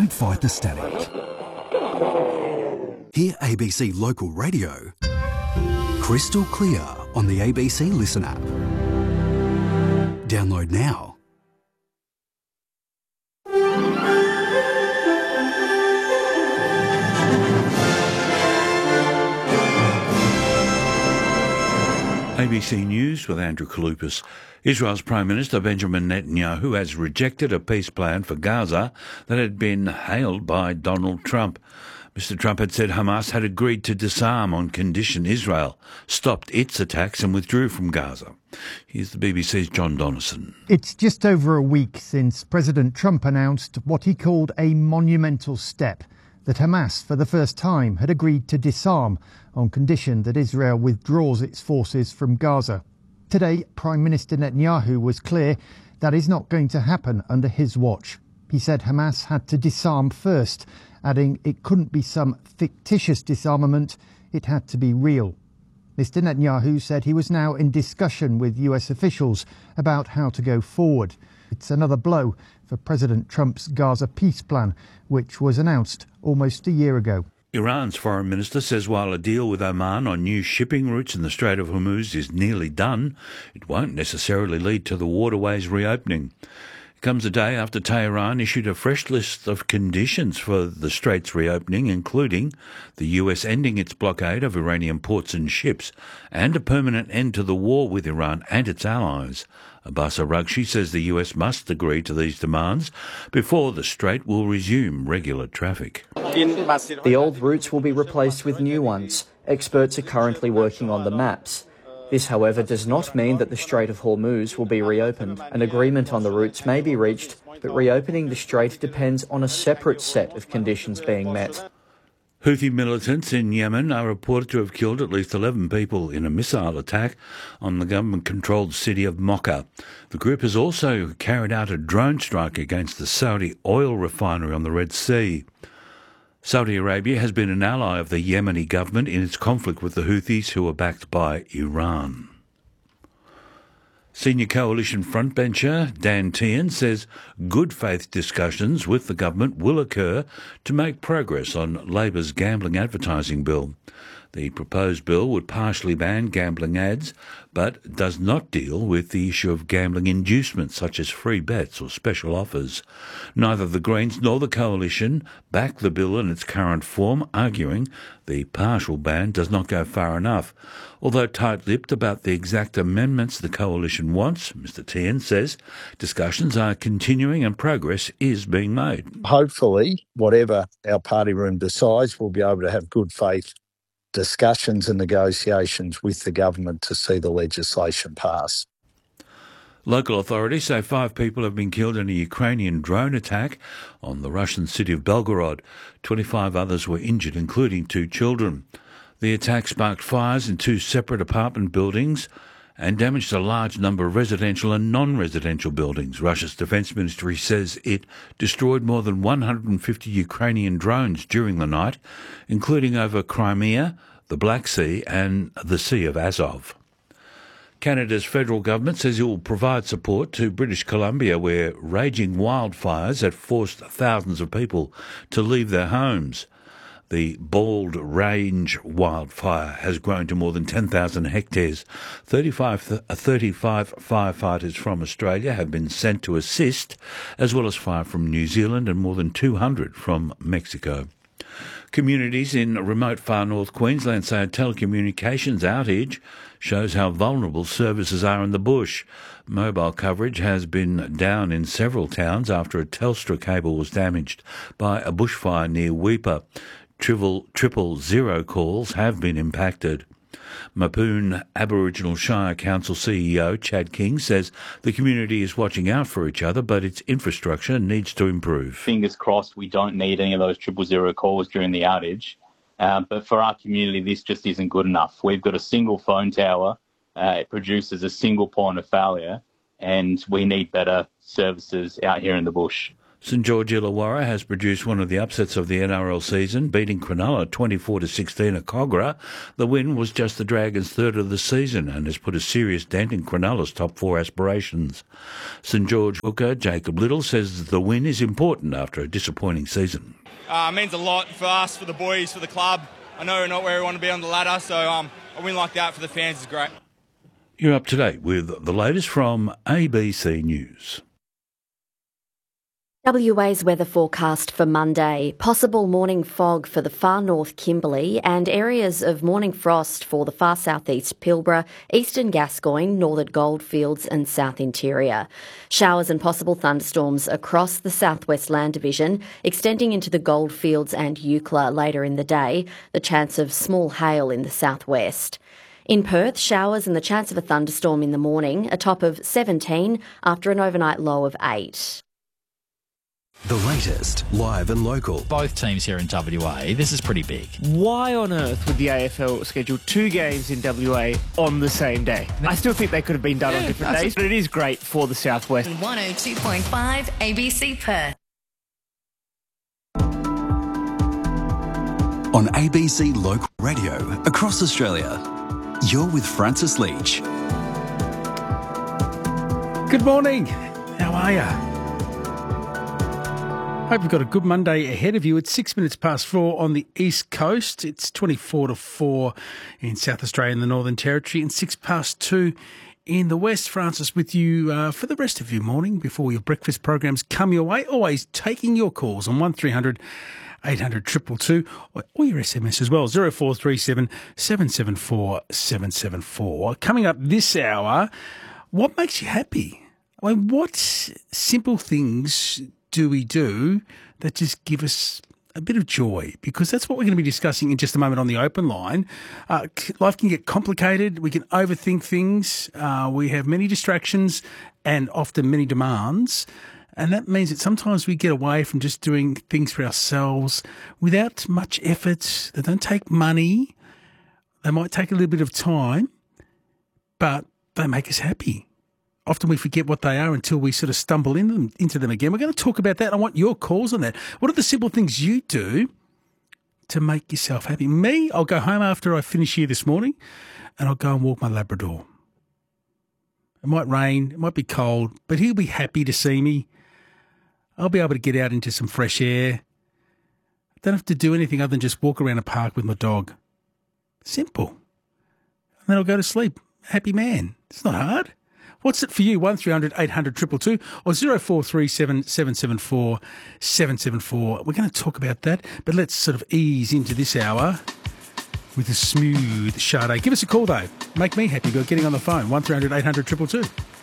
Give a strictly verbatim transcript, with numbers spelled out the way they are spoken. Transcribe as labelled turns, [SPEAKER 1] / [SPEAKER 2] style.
[SPEAKER 1] Don't fight the static. Hear A B C Local Radio crystal clear on the A B C Listen app. Download now.
[SPEAKER 2] A B C News with Andrew Kaloupas. Israel's Prime Minister Benjamin Netanyahu has rejected a peace plan for Gaza that had been hailed by Donald Trump. Mister Trump had said Hamas had agreed to disarm on condition Israel stopped its attacks and withdrew from Gaza. Here's the B B C's John Donnison.
[SPEAKER 3] It's just over a week since President Trump announced what he called a monumental step, that Hamas, for the first time, had agreed to disarm on condition that Israel withdraws its forces from Gaza. Today, Prime Minister Netanyahu was clear that is not going to happen under his watch. He said Hamas had to disarm first, adding it couldn't be some fictitious disarmament, it had to be real. Mister Netanyahu said he was now in discussion with U S officials about how to go forward. It's another blow for President Trump's Gaza peace plan, which was announced almost a year ago.
[SPEAKER 2] Iran's foreign minister says while a deal with Oman on new shipping routes in the Strait of Hormuz is nearly done, it won't necessarily lead to the waterways reopening. It comes a day after Tehran issued a fresh list of conditions for the strait's reopening, including the U S ending its blockade of Iranian ports and ships and a permanent end to the war with Iran and its allies. Abbas Araghchi says the U S must agree to these demands before the strait will resume regular traffic.
[SPEAKER 4] The old routes will be replaced with new ones. Experts are currently working on the maps. This, however, does not mean that the Strait of Hormuz will be reopened. An agreement on the routes may be reached, but reopening the strait depends on a separate set of conditions being met.
[SPEAKER 2] Houthi militants in Yemen are reported to have killed at least eleven people in a missile attack on the government-controlled city of Mocha. The group has also carried out a drone strike against the Saudi oil refinery on the Red Sea. Saudi Arabia has been an ally of the Yemeni government in its conflict with the Houthis, who are backed by Iran. Senior coalition frontbencher Dan Tehan says good faith discussions with the government will occur to make progress on Labor's gambling advertising bill. The proposed bill would partially ban gambling ads, but does not deal with the issue of gambling inducements such as free bets or special offers. Neither the Greens nor the Coalition back the bill in its current form, arguing the partial ban does not go far enough. Although tight-lipped about the exact amendments the Coalition wants, Mister Tehan says discussions are continuing and progress is being made.
[SPEAKER 5] Hopefully, whatever our party room decides, we'll be able to have good faith discussions and negotiations with the government to see the legislation pass.
[SPEAKER 2] Local authorities say five people have been killed in a Ukrainian drone attack on the Russian city of Belgorod. twenty-five others were injured, including two children. The attack sparked fires in two separate apartment buildings and damaged a large number of residential and non-residential buildings. Russia's defence ministry says it destroyed more than one hundred fifty Ukrainian drones during the night, including over Crimea, the Black Sea and the Sea of Azov. Canada's federal government says it will provide support to British Columbia, where raging wildfires have forced thousands of people to leave their homes. The Bald Range wildfire has grown to more than ten thousand hectares. thirty-five, thirty-five firefighters from Australia have been sent to assist, as well as five from New Zealand and more than two hundred from Mexico. Communities in remote far north Queensland say a telecommunications outage shows how vulnerable services are in the bush. Mobile coverage has been down in several towns after a Telstra cable was damaged by a bushfire near Weipa. Triple, triple zero calls have been impacted. Mapoon Aboriginal Shire Council C E O Chad King says the community is watching out for each other, but its infrastructure needs to improve.
[SPEAKER 6] Fingers crossed we don't need any of those triple zero calls during the outage. Uh, but for our community, this just isn't good enough. We've got a single phone tower. Uh, it produces a single point of failure, and we need better services out here in the bush.
[SPEAKER 2] St George Illawarra has produced one of the upsets of the N R L season, beating Cronulla twenty-four to sixteen at Cogra. The win was just the Dragons' third of the season and has put a serious dent in Cronulla's top four aspirations. St George hooker Jacob Little says the win is important after a disappointing season.
[SPEAKER 7] Uh, it means a lot for us, for the boys, for the club. I know we're not where we want to be on the ladder, so um, a win like that for the fans is great.
[SPEAKER 2] You're up to date with the latest from A B C News.
[SPEAKER 8] W A's weather forecast for Monday. Possible morning fog for the far north Kimberley and areas of morning frost for the far southeast Pilbara, eastern Gascoyne, northern Goldfields and south interior. Showers and possible thunderstorms across the southwest land division, extending into the Goldfields and Eucla later in the day. The chance of small hail in the southwest. In Perth, showers and the chance of a thunderstorm in the morning, a top of seventeen after an overnight low of eight.
[SPEAKER 1] The latest, live and local.
[SPEAKER 9] Both teams here in W A, this is pretty big.
[SPEAKER 10] Why on earth would the A F L schedule two games in W A on the same day? I still think they could have been done yeah, on different days, but it is great for the Southwest.
[SPEAKER 11] one oh two point five A B C Perth.
[SPEAKER 1] On A B C Local Radio across Australia, you're with Francis Leach.
[SPEAKER 12] Good morning. How are you? Hope you've got a good Monday ahead of you. It's six minutes past four on the East Coast. It's twenty-four to four in South Australia and the Northern Territory, and six past two in the West. Francis with you uh, for the rest of your morning before your breakfast programs come your way. Always taking your calls on one three hundred eight hundred two two two or your S M S as well, zero four three seven seven seven four seven seven four. Coming up this hour, what makes you happy? I mean, what simple things do we do that just give us a bit of joy? Because that's what we're going to be discussing in just a moment on the open line. Uh, life can get complicated. We can overthink things. Uh, we have many distractions and often many demands. And that means that sometimes we get away from just doing things for ourselves without much effort. They don't take money. They might take a little bit of time, but they make us happy. Often we forget what they are until we sort of stumble in them, into them again. We're going to talk about that. I want your calls on that. What are the simple things you do to make yourself happy? Me, I'll go home after I finish here this morning and I'll go and walk my Labrador. It might rain, it might be cold, but he'll be happy to see me. I'll be able to get out into some fresh air. I don't have to do anything other than just walk around a park with my dog. Simple. And then I'll go to sleep. Happy man. It's not hard. What's it for you? one three hundred eight hundred two two two or zero four three seven seven seven four seven seven four. We're going to talk about that, but let's sort of ease into this hour with a smooth Sade. Give us a call, though. Make me happy by getting on the phone. one three hundred eight hundred two two two.